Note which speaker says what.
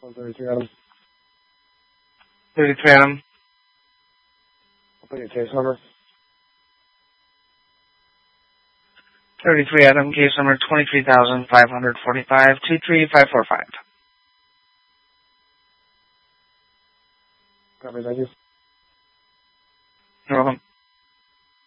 Speaker 1: 133 Adam.
Speaker 2: 33 Adam.
Speaker 1: I'll put your case number.
Speaker 2: 33 Adam, case number 23,545, 23545.
Speaker 1: Copy, thank you.